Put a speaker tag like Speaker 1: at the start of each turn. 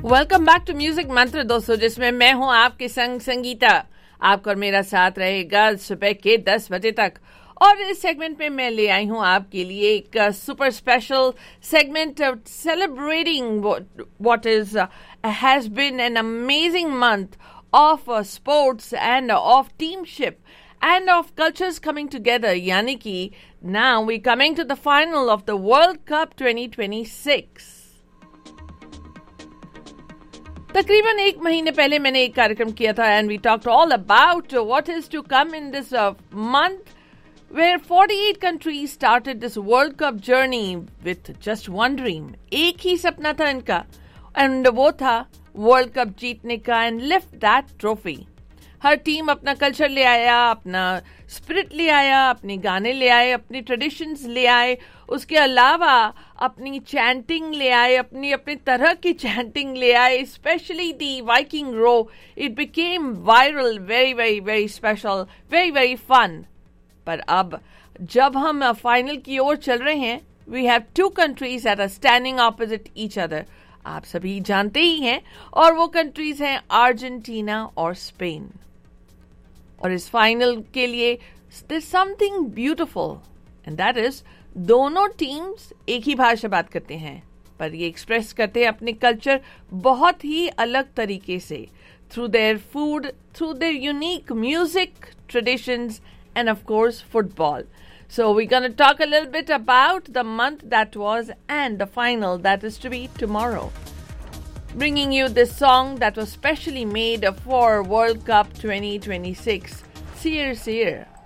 Speaker 1: Welcome back to music मंत्र दोस्तों, जिसमें मैं हूं आपके संग संगीता। आपका और मेरा साथ रहेगा सुबह के 10 बजे तक। और इस सेगमेंट में मैं ले आई हूं आपके लिए एक super special segment celebrating what is has been an amazing month of sports end of टीमशिप and of cultures coming together. यानी कि now we coming to the final of the World Cup 2026. तकरीबन एक महीने पहले मैंने एक कार्यक्रम किया था and we talked all about what is to come in this month where 48 countries started this World Cup journey with just one dream. एक ही सपना था इनका and वो था World Cup जीतने का and lift that trophy. Her team अपना culture ले आया, अपना स्पिरिट ले आया, अपने गाने ले आए, अपनी ट्रेडिशंस ले आए, उसके अलावा अपनी चैंटिंग ले आए, अपनी अपनी तरह की चैंटिंग ले आए, specially the Viking row. It became viral, very very very special, very very fun. पर अब जब हम फाइनल की ओर चल रहे हैं, we have to countries that are standing opposite each other. आप सभी जानते ही हैं, और वो कंट्रीज हैं अर्जेंटीना और स्पेन. और इस फाइनल के लिए there's something beautiful and that is दोनों टीम्स एक ही भाषा बात करते हैं, पर ये एक्सप्रेस करते हैं अपने कल्चर बहुत ही अलग तरीके से, through their food, through their unique music, traditions and of course football. So we're going to talk a little bit about the month that was and the final that is to be tomorrow. Bringing you this song that was specially made for World Cup 2026, Seer Seer.